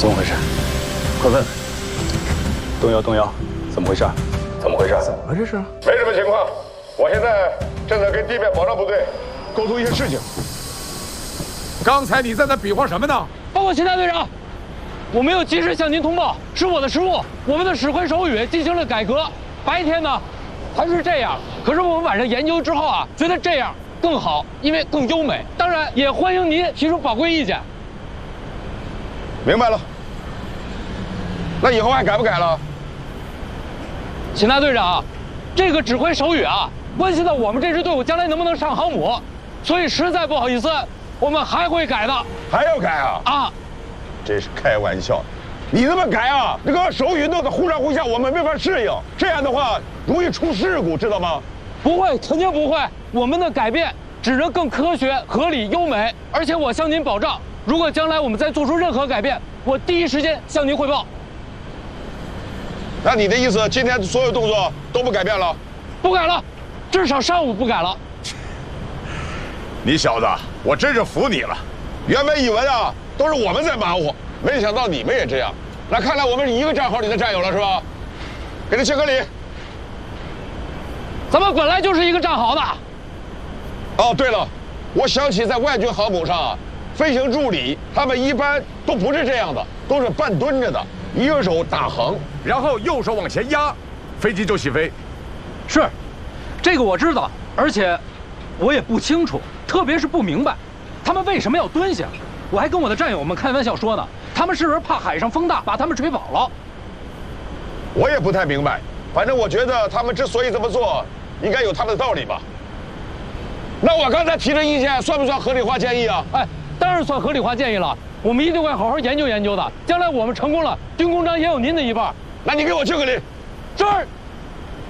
怎么回事？快问！动摇！怎么回事？怎么回事？ 怎么了这是？ 没什么情况，我现在正在跟地面保障部队沟通一些事情。 刚才你在那比划什么呢？ 报告秦大队长，我没有及时向您通报，是我的失误。我们的指挥手语进行了改革，白天呢还是这样，可是我们晚上研究之后啊，觉得这样更好，因为更优美。当然也欢迎您提出宝贵意见。 明白了。那以后还改不改了？ 秦大队长，这个指挥手语啊，关系到我们这支队伍将来能不能上航母，所以实在不好意思，我们还会改的。 还要改啊？ 啊， 这是开玩笑。你这么改啊，这个手语弄得忽上忽下，我们没法适应。这样的话容易出事故，知道吗？ 不会，肯定不会。我们的改变只能更科学、合理、优美。而且我向您保证，如果将来我们再做出任何改变，我第一时间向您汇报。 那你的意思，今天所有动作都不改变了？ 不改了，至少上午不改了。 你小子，我真是服你了。原本以为啊，都是我们在忙活，没想到你们也这样。那看来我们是一个战壕里的战友了，是吧？给他敬个礼。 咱们本来就是一个战壕的。 哦，对了，我想起在外军航母上啊，飞行助理他们一般都不是这样的，都是半蹲着的，一个手打横， 然后右手往前压，飞机就起飞。 是，这个我知道，而且我也不清楚，特别是不明白，他们为什么要蹲下。我还跟我的战友们开玩笑说呢，他们是不是怕海上风大把他们吹跑了？ 我也不太明白，反正我觉得他们之所以这么做，应该有他们的道理吧。那我刚才提的意见算不算合理化建议啊？ 哎，当然算合理化建议了。我们一定会好好研究研究的。将来我们成功了，军功章也有您的一半。 那你给我敬个礼。 是。